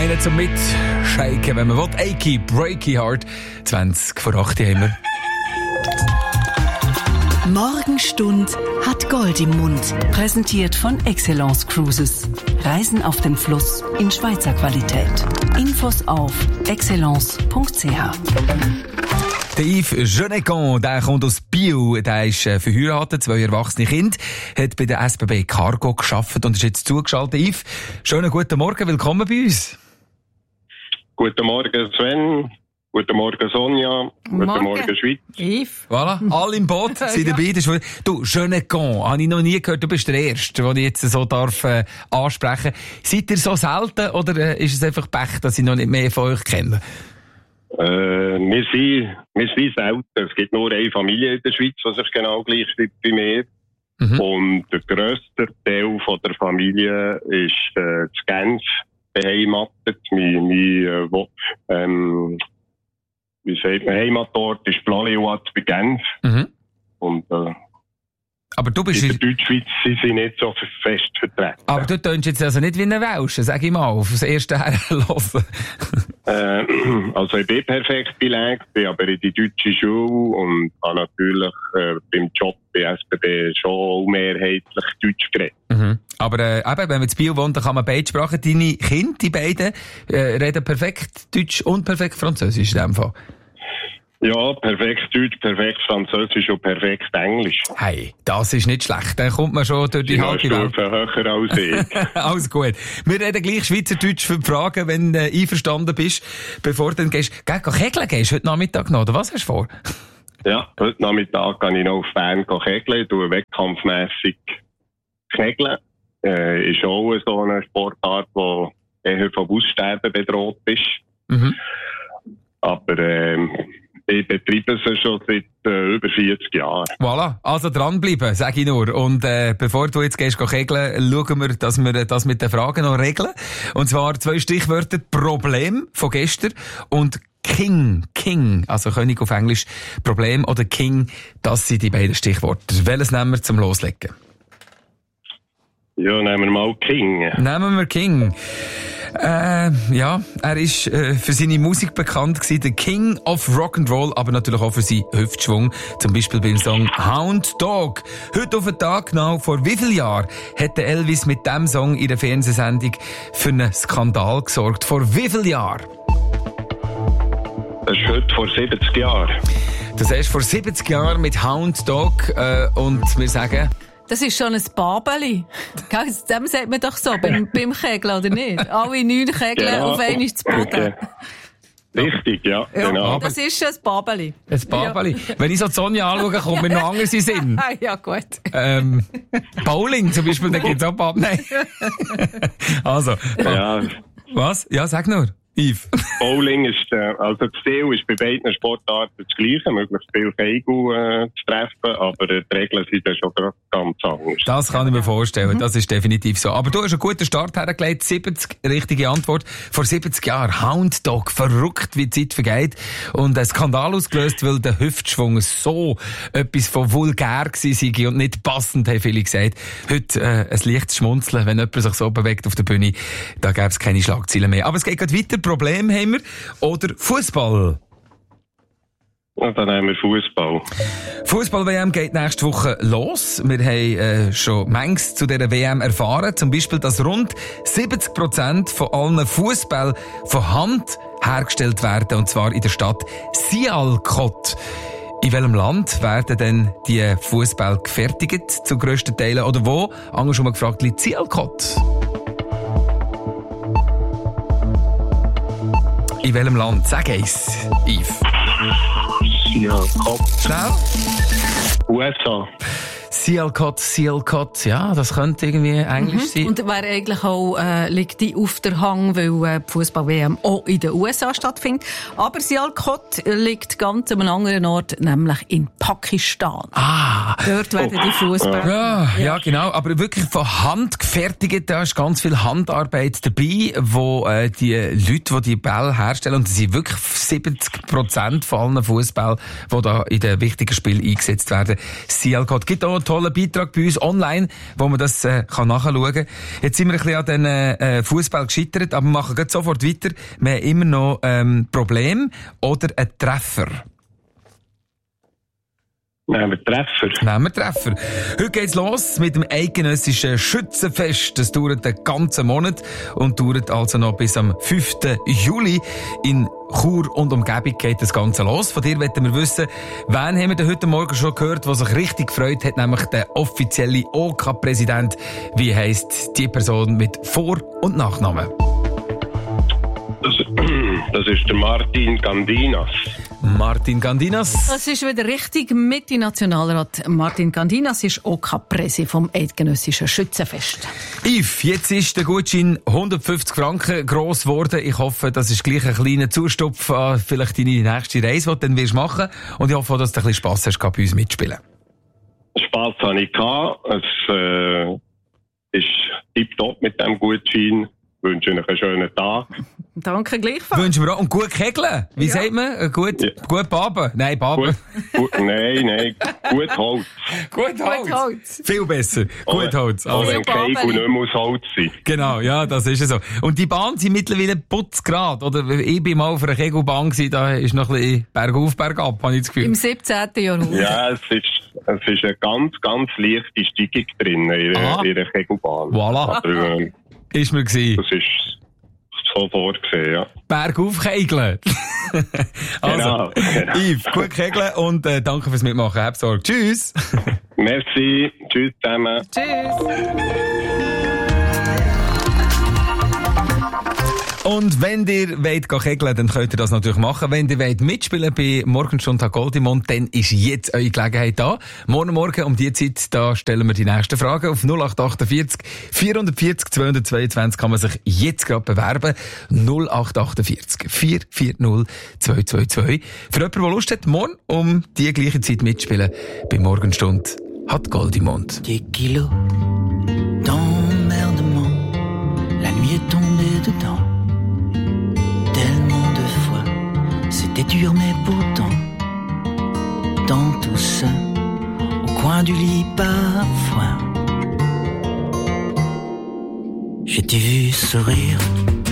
einen zum Mitschaken, wenn man will. Achy, Breaky Heart. 20 vor 8 haben wir. Morgenstund hat Gold im Mund. Präsentiert von Excellence Cruises. Reisen auf dem Fluss in Schweizer Qualität. Infos auf excellence.ch. Der Yves Genecon, der kommt aus Biel, der ist verheiratet, 2 erwachsene Kinder, hat bei der SBB Cargo gearbeitet und ist jetzt zugeschaltet. Yves, schönen guten Morgen, willkommen bei uns. Guten Morgen Sven, guten Morgen Sonja, guten Morgen Schweiz. Yves. Voilà, alle im Boot sind dabei. Du, Genecon, habe ich noch nie gehört, du bist der Erste, den ich jetzt so darf ansprechen. Seid ihr so selten oder ist es einfach Pech, dass ich noch nicht mehr von euch kenne? Wir sind selten. Es gibt nur eine Familie in der Schweiz, die sich genau gleich schreibt wie mir. Und der grösste Teil von der Familie ist in Genf beheimatet. Mein Heimatort ist Plaléoat bei Genf. Und aber du bist in der Deutschschweiz sind sie nicht so fest vertreten. Aber du tönst jetzt also nicht wie ein Welscher, sag ich mal, auf das erste Herrenhören. Also ich bin perfekt belegt, bin aber in die deutsche Schule und habe natürlich beim Job bei SBB schon mehrheitlich Deutsch geredet. Aber eben, wenn man in Biel wohnt, dann kann man beide Sprachen. Deine Kinder, die beiden, reden perfekt Deutsch und perfekt Französisch in dem Fall. Ja, perfekt Deutsch, perfekt Französisch und perfekt Englisch. Hey, das ist nicht schlecht. Dann kommt man schon durch die halbe Welt. Höher als ich. Alles gut. Wir reden gleich Schweizerdeutsch für die Fragen, wenn du einverstanden bist, bevor du dann gehst. Kegeln gehst heute Nachmittag noch, oder was hast du vor? Ja, heute Nachmittag kann ich noch auf Bern kegeln, tue wettkampfmässig kegeln. Ist auch so eine Sportart, die eher vom Aussterben bedroht ist. Aber ich betreibe es schon seit über 40 Jahren. Voilà, also dranbleiben, sage ich nur. Und bevor du jetzt gehst kegeln, schauen wir, dass wir das mit den Fragen noch regeln. Und zwar 2 Stichwörter: Problem von gestern und King, also König auf Englisch. Problem oder King, das sind die beiden Stichworte. Welches nehmen wir zum Loslegen? Ja, nehmen wir mal King. Nehmen wir King. Ja, er ist für seine Musik bekannt gewesen, der King of Rock'n'Roll, aber natürlich auch für seinen Hüftschwung. Zum Beispiel beim Song Hound Dog. Heute auf den Tag genau vor wie vielen Jahren hat der Elvis mit dem Song in der Fernsehsendung für einen Skandal gesorgt? Vor wie vielen Jahren? Das ist heute vor 70 Jahren. Das ist vor 70 Jahren mit Hound Dog und wir sagen... Das ist schon ein Babeli. Dem sagt man doch so, beim Kegeln, oder nicht? Alle 9 Kegeln auf einmal zu Boden. Richtig, ja, genau. Das ist schon ein Babeli. Ein Babeli. Ja. Wenn ich so die Sonja anschaue, kommt mir noch anders in den Sinn. Ja, gut. Bowling zum Beispiel, da gibt's auch Babeli. Also. Ja. Was? Ja, sag nur. Yves. Bowling ist, also das Ziel ist bei beiden Sportarten das Gleiche, möglichst viel Kegel zu treffen, aber die Regeln sind dann schon ganz anders. Das kann ich mir vorstellen, das ist definitiv so. Aber du hast einen guten Start hergelegt, 70, richtige Antwort. Vor 70 Jahren, Hound Dog, verrückt wie die Zeit vergeht und ein Skandal ausgelöst, weil der Hüftschwung so etwas von vulgär gewesen sei und nicht passend, haben viele gesagt. Heute ein leichtes Schmunzeln, wenn jemand sich so bewegt auf der Bühne, da gäbe es keine Schlagzeilen mehr. Aber es geht gerade weiter. Problem haben wir. Oder Fußball? Und dann haben wir Fußball. Fußball-WM geht nächste Woche los. Wir haben schon manches zu dieser WM erfahren. Zum Beispiel, dass rund 70% von allen Fußball von Hand hergestellt werden. Und zwar in der Stadt Sialkot. In welchem Land werden denn die Fußball gefertigt, zu grössten Teilen? Oder wo? Ange schon mal gefragt, liegt Sialkot? In welchem Land? Sag eins, Yves. Ja, schnell. USA. Sialkot, ja, das könnte irgendwie Englisch sein. Und wäre eigentlich auch, liegt die auf der Hang, weil die Fußball-WM auch in den USA stattfindet. Aber Sialkot liegt ganz an einem anderen Ort, nämlich in Pakistan. Dort werden die Fußball. Ja, genau. Aber wirklich von Hand gefertigt, da ist ganz viel Handarbeit dabei, wo die Leute, die die Bälle herstellen, und das sind wirklich 70% von allen Fußball, die da in den wichtigen Spielen eingesetzt werden. Sialkot gibt auch einen tollen toller Beitrag bei uns online, wo man das kann nachschauen kann. Jetzt sind wir ein bisschen an den Fußball gescheitert, aber wir machen gleich sofort weiter. Wir haben immer noch Problem oder einen Treffer. Nehmen wir Treffer. Heute geht's los mit dem eidgenössischen Schützenfest. Das dauert den ganzen Monat und dauert also noch bis am 5. Juli. In Chur und Umgebung geht das Ganze los. Von dir wollten wir wissen, wen haben wir denn heute Morgen schon gehört, der sich richtig gefreut hat, nämlich der offizielle OK-Präsident. Wie heisst die Person mit Vor- und Nachnamen? Das ist der Martin Gandinas. Martin Gandinas. Das ist wieder richtig mit dem Nationalrat. Martin Gandinas ist OK-Präsi vom Eidgenössischen Schützenfest. Yves, jetzt ist der Gutschein 150 Franken gross geworden. Ich hoffe, das ist gleich ein kleiner Zustupf an vielleicht deine nächste Reise, die du dann machen wirst. Und ich hoffe, dass du ein bisschen Spass hast, bei uns mitspielen. Spass hatte ich gehabt. Es ist tipptopp mit diesem Gutschein. Ich wünsche euch einen schönen Tag. Danke gleichfalls. Wünschen wir auch. Und gut kegeln. Wie sagt man? Gut baben? Nein, baben. Nein. Gut Holz. Gut Holz. Viel besser. Gut Holz. Auch wenn Kegel nicht mehr aus Holz sind. Genau, ja, das ist so. Und die Bahnen sind mittlerweile putzgerade. Oder ich bin mal auf einer Kegelbahn gewesen, da ist noch ein bisschen bergauf, bergab, habe ich das Gefühl. Im 17. Jahrhundert. Ja, es ist eine ganz, ganz leichte Steigung drin in ihrer Kegelbahn. Voilà. Aber, ist mir gewesen. Das ist so vorgesehen, ja. Bergauf kegeln. Also, genau. Yves, gut kegeln und danke fürs Mitmachen. Hab Sorge. Tschüss. Merci. Tschüss zusammen. Tschüss. Und wenn ihr wollt kegeln, dann könnt ihr das natürlich machen. Wenn ihr wollt mitspielen bei Morgenstund hat Goldimond, dann ist jetzt eure Gelegenheit da. Morgen um die Zeit, da stellen wir die nächsten Fragen. Auf 0848 440 222 kann man sich jetzt gerade bewerben. 0848 440 222. Für jemanden, der Lust hat, morgen um die gleiche Zeit mitspielen bei Morgenstund hat Goldimond. Des kilos d'emmerdement, la nuit est tombée dedans. Tellement de fois, c'était dur mais pourtant, dans tout ça, au coin du lit parfois, je t'ai vu sourire.